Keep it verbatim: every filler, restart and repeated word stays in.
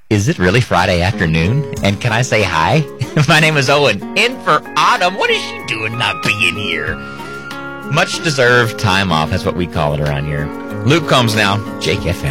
Is it really Friday afternoon? And can I say hi? My name is Owen. In for Autumn. What is she doing not being here? Much deserved time off. That's what we call it around here. Luke Combs now. Jake F M.